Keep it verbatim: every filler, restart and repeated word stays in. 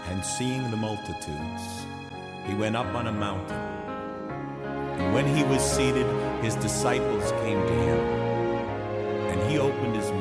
And seeing the multitudes, he went up on a mountain. And when he was seated, his disciples came to him. And he opened his